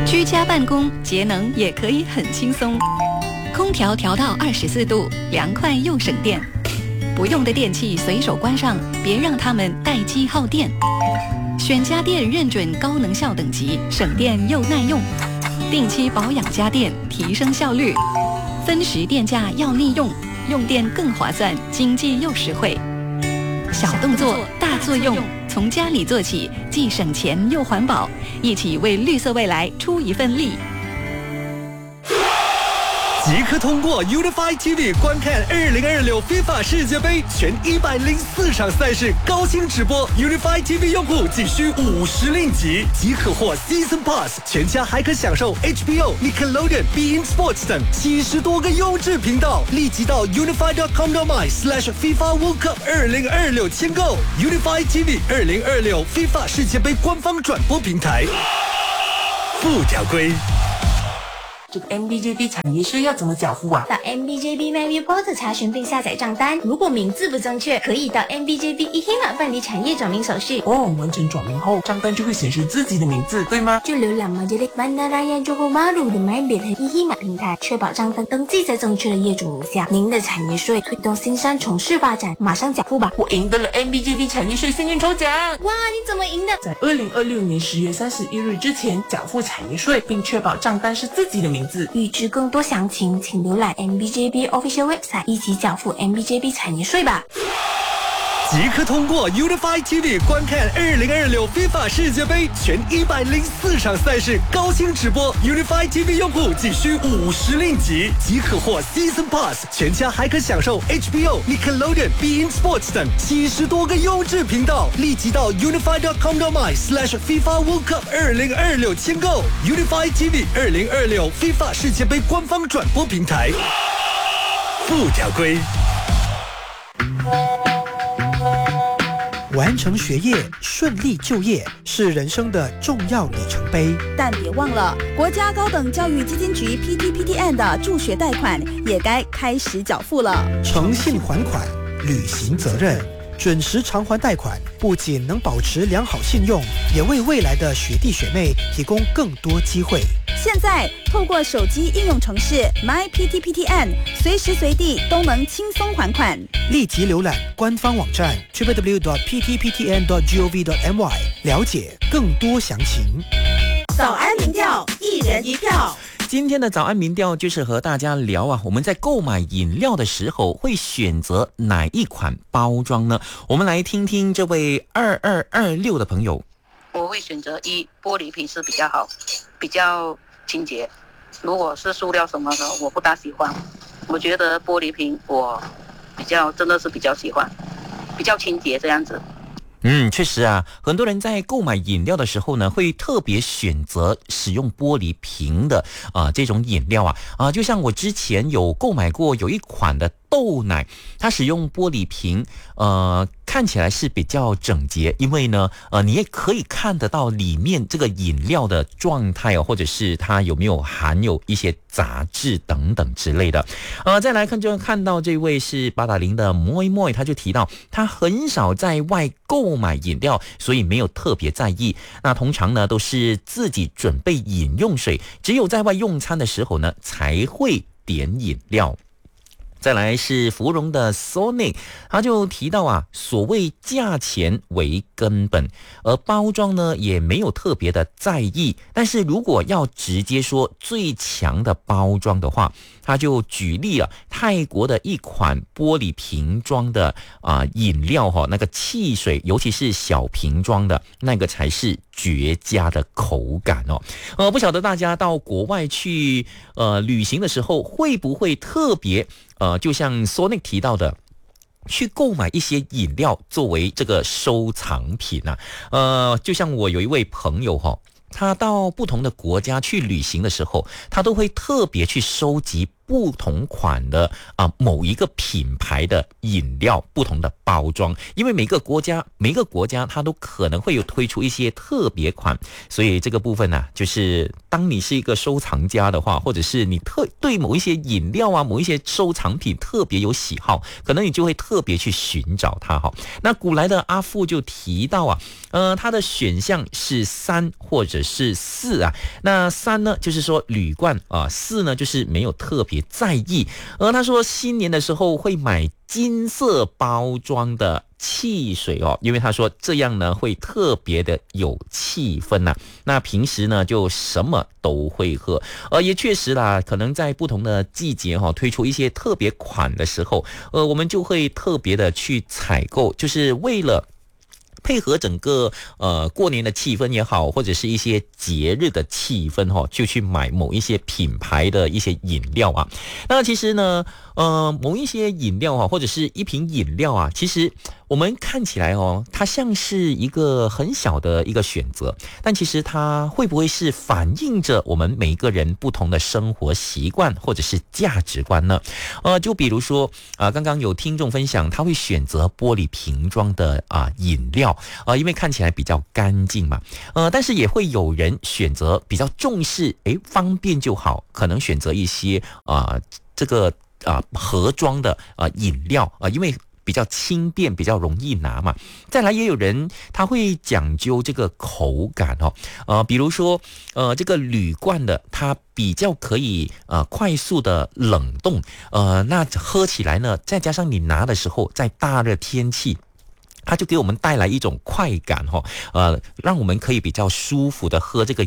居家办公节能也可以很轻松，空调调到24度，凉快又省电。不用的电器随手关上，别让它们待机耗电。选家电认准高能效等级，省电又耐用。定期保养家电，提升效率。分时电价要利用，用电更划算，经济又实惠。小动作大作用，从家里做起，既省钱又环保，一起为绿色未来出一份力。 即刻通过 Unify TV 观看2026 FIFA 世界杯全104场赛事高清直播。Unify TV 用户仅需50令吉即可获 Season Pass， 全家还可享受 HBO、Nickelodeon、Bein Sports 等70多个优质频道。立即到 unify.com.my/FIFA World Cup 2026签购 Unify TV 2026 FIFA 世界杯官方转播平台。附条规。 这个 MBJB 产业税要怎么缴付啊？ 到 MBJB MyReport 查询并下载账单，如果名字不正确，可以到 MBJB eHemat 办理产业转名手续。 完成转名后，账单就会显示自己的名字，对吗？ 就浏览 Majelis Bandaraya Johor Bahru 的 MyBit 和 eHemat 平台，确保账单登记在正确的业主名下。您的产业税推动新山城市发展，马上缴付吧！ 我赢得了 MBJB 产业税幸运抽奖！ 哇，你怎么赢的？ 在2026年10月31日之前缴付产业税，并确保账单是自己的名字。 预知更多详情，请浏览 MBJB Official Website， 一起缴付 MBJB 产业税吧。 即刻通过 Unify TV 观看2026 FIFA 世界杯全104场赛事高清直播。Unify TV 用户仅需50令吉即可获 Season Pass， 全家还可享受 HBO、Nickelodeon、Bein Sports 等70多个优质频道。立即到 unify.com.my/FIFA World Cup 2026签购 Unify TV 2026 FIFA 世界杯官方转播平台。附条规。 完成学业，顺利就业是人生的重要里程碑。 但别忘了，国家高等教育基金局 PTPTN 的助学贷款也该开始缴付了。 诚信还款，履行责任，准时偿还贷款，不仅能保持良好信用，也为未来的学弟学妹提供更多机会。 现在透过手机应用程式 MyPTPTN， 随时随地都能轻松还款。 立即浏览官方网站 www.ptptn.gov.my 了解更多详情。 早安民调，一人一票。 今天的早安民调就是和大家聊我们在购买饮料的时候会选择哪一款包装呢？我们来听听这位2226的朋友。 我会选择玻璃瓶是比较好，比较清洁。如果是塑料什么的，我不大喜欢。我觉得玻璃瓶我真的是比较喜欢，比较清洁这样子。 确实啊，很多人在购买饮料的时候呢，会特别选择使用玻璃瓶的这种饮料就像我之前有购买过有一款的豆奶，它使用玻璃瓶，看起来是比较整洁，因为呢，你也可以看得到里面这个饮料的状态或者是它有没有含有一些杂质等等之类的。再来看到这位是八达岭的moi moi，他就提到他很少在外购买饮料，所以没有特别在意。那通常呢都是自己准备饮用水，只有在外用餐的时候呢才会点饮料。再来是芙蓉的 Sonic， 他就提到所谓价钱为根本，而包装呢也没有特别的在意。但是如果要直接说最强的包装的话，他就举例了泰国的一款玻璃瓶装的饮料那个汽水，尤其是小瓶装的那个才是绝佳的口感不晓得大家到国外去旅行的时候会不会特别就像 Sonic 提到的，去购买一些饮料作为这个收藏品就像我有一位朋友他到不同的国家去旅行的时候，他都会特别去收集不同款的某一个品牌的饮料不同的包装，因为每个国家它都可能会有推出一些特别款，所以这个部分呢，就是当你是一个收藏家的话，或者是你对某一些饮料啊、某一些收藏品特别有喜好，可能你就会特别去寻找它哈。那古来的阿富就提到啊，它的选项是3或者是4啊。那3呢，就是说铝罐啊；4呢，就是没有特别在意。他说新年的时候会买金色包装的汽水哦，因为他说这样呢会特别的有气氛呐。那平时呢就什么都会喝，也确实啦，可能在不同的季节推出一些特别款的时候，我们就会特别的去采购，就是为了配合整个过年的气氛也好，或者是一些节日的气氛就去买某一些品牌的一些饮料啊。那其实呢某一些饮料或者是一瓶饮料啊，其实我们看起来它像是一个很小的一个选择，但其实它会不会是反映着我们每个人不同的生活习惯或者是价值观呢？就比如说刚刚有听众分享，他会选择玻璃瓶装的饮料因为看起来比较干净嘛。但是也会有人选择比较重视方便就好，可能选择一些这个盒装的饮料因为比较轻便，比较容易拿嘛。再来也有人他会讲究这个口感比如说这个铝罐的它比较可以快速的冷冻，那喝起来呢，再加上你拿的时候在大热天气，它就给我们带来一种快感让我们可以比较舒服的喝这个